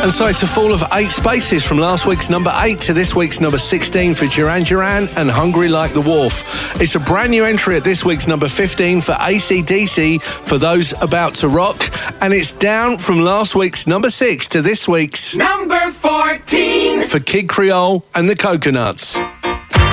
And so it's a fall of 8 spaces from last week's number 8 to this week's number 16 for Duran Duran and Hungry Like the Wolf. It's a brand new entry at this week's number 15 for AC/DC, For Those About to Rock. And it's down from last week's number 6 to this week's number 14 for Kid Creole and the Coconuts.